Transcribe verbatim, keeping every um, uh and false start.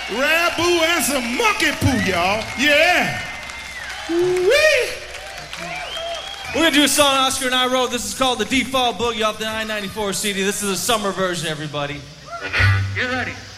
Rabu and some monkey poo, y'all. Yeah. Woo-wee. We're going to do a song Oscar and I wrote. This is called The Default Boogie off the nine ninety-four C D. This is a summer version, everybody. Get ready.